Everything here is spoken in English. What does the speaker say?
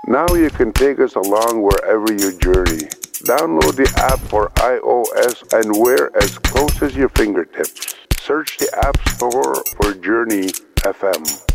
Now you can take us along wherever you journey. Download the app for iOS and wear as close as your fingertips. Search the App Store for Journey FM.